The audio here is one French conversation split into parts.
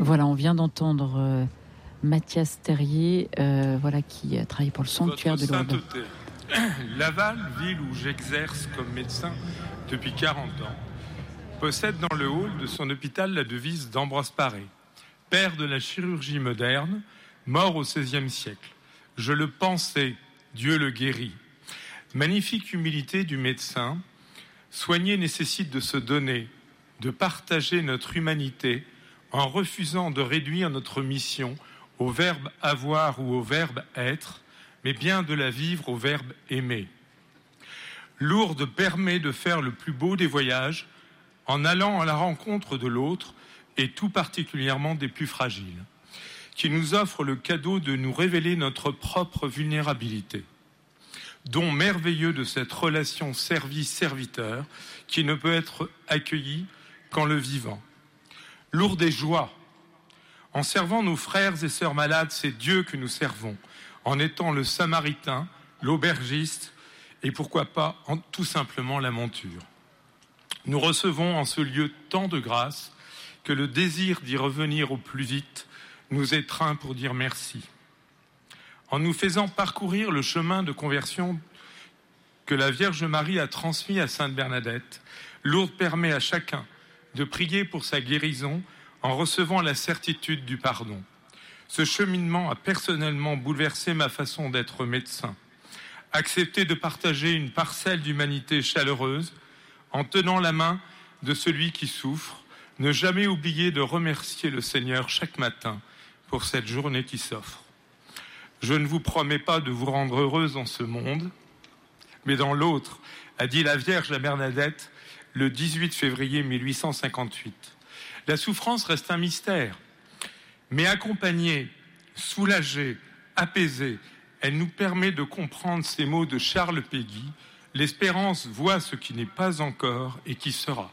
Voilà, on vient d'entendre Mathias Terrier, qui a travaillé pour le sanctuaire de Lourdes. Sainteté. Laval, ville où j'exerce comme médecin depuis 40 ans, possède dans le hall de son hôpital la devise d'Ambroise Paré, père de la chirurgie moderne, mort au XVIe siècle. Je le pensais, Dieu le guérit. Magnifique humilité du médecin. Soigner nécessite de se donner, de partager notre humanité en refusant de réduire notre mission au verbe avoir ou au verbe être, mais bien de la vivre au verbe aimer. Lourdes permet de faire le plus beau des voyages en allant à la rencontre de l'autre et tout particulièrement des plus fragiles, qui nous offre le cadeau de nous révéler notre propre vulnérabilité. Don merveilleux de cette relation service-serviteur qui ne peut être accueillie qu'en le vivant. Lourdes et joie. En servant nos frères et sœurs malades, c'est Dieu que nous servons, en étant le samaritain, l'aubergiste et pourquoi pas tout simplement la monture. Nous recevons en ce lieu tant de grâce que le désir d'y revenir au plus vite nous étreint pour dire merci. En nous faisant parcourir le chemin de conversion que la Vierge Marie a transmis à Sainte Bernadette, Lourdes permet à chacun de prier pour sa guérison en recevant la certitude du pardon. Ce cheminement a personnellement bouleversé ma façon d'être médecin. Accepter de partager une parcelle d'humanité chaleureuse en tenant la main de celui qui souffre, ne jamais oublier de remercier le Seigneur chaque matin pour cette journée qui s'offre. Je ne vous promets pas de vous rendre heureuse dans ce monde, mais dans l'autre, a dit la Vierge à Bernadette le 18 février 1858. La souffrance reste un mystère, mais accompagnée, soulagée, apaisée, elle nous permet de comprendre ces mots de Charles Péguy. L'espérance voit ce qui n'est pas encore et qui sera.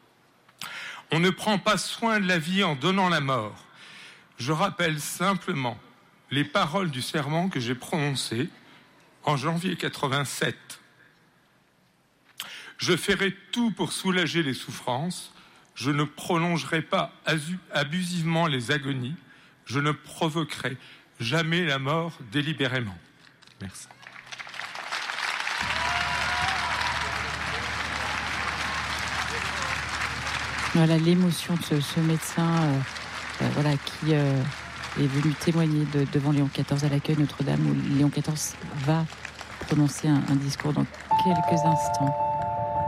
On ne prend pas soin de la vie en donnant la mort. Je rappelle simplement les paroles du serment que j'ai prononcé en janvier 87. Je ferai tout pour soulager les souffrances. Je ne prolongerai pas abusivement les agonies. Je ne provoquerai jamais la mort délibérément. Merci. Voilà l'émotion de ce médecin qui est venu témoigner devant Léon XIV à l'accueil Notre-Dame, où Léon XIV va prononcer un discours dans quelques instants.